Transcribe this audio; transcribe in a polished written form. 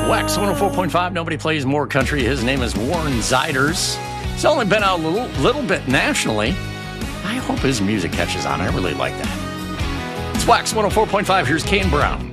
Wax 104.5, nobody plays more country. His name is Warren Ziders. He's only been out a little bit nationally. I hope his music catches on. I really like that. It's Wax 104.5. Here's Kane Brown.